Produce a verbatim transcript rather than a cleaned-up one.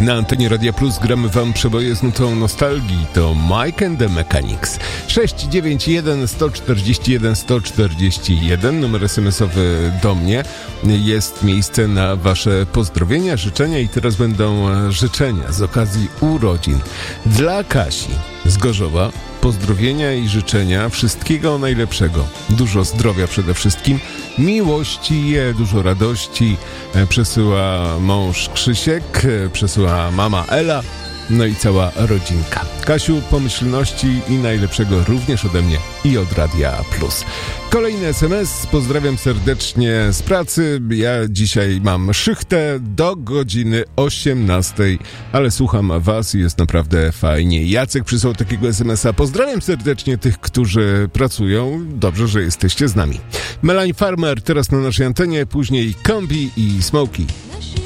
Na antenie Radia Plus gramy wam przeboje z nutą nostalgii. To Mike and the Mechanics. sześć dziewięć jeden, jeden cztery jeden, jeden cztery jeden, numer es em esowy do mnie. Jest miejsce na wasze pozdrowienia, życzenia i teraz będą życzenia z okazji urodzin. Dla Kasi z Gorzowa pozdrowienia i życzenia wszystkiego najlepszego. Dużo zdrowia przede wszystkim, miłości, dużo radości. Przesyła mąż Krzysiek, przesyła mama Ela, no i cała rodzinka. Kasiu, pomyślności i najlepszego również ode mnie i od Radia Plus. Kolejny es em es, pozdrawiam serdecznie z pracy. Ja dzisiaj mam szychtę do godziny osiemnastej, ale słucham was i jest naprawdę fajnie. Jacek przysłał takiego es em es a. Pozdrawiam serdecznie tych, którzy pracują. Dobrze, że jesteście z nami. Melanie Farmer teraz na naszej antenie, później Kombi i Smokey.